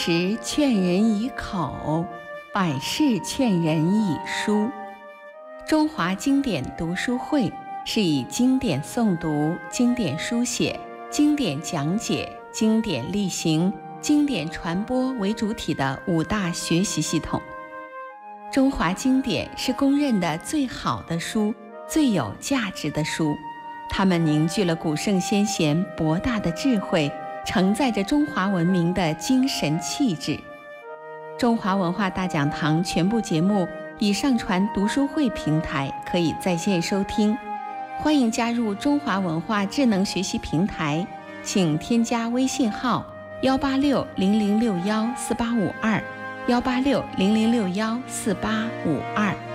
时劝人以口，百事劝人以书。中华经典读书会是以经典诵读、经典书写、经典讲解、经典例行、经典传播为主体的5大学习系统。中华经典是公认的最好的书，最有价值的书，它们凝聚了古圣先贤博大的智慧，承载着中华文明的精神气质。中华文化大讲堂全部节目已上传读书会平台，可以在线收听。欢迎加入中华文化智能学习平台，请添加微信号18600614852，18600614852。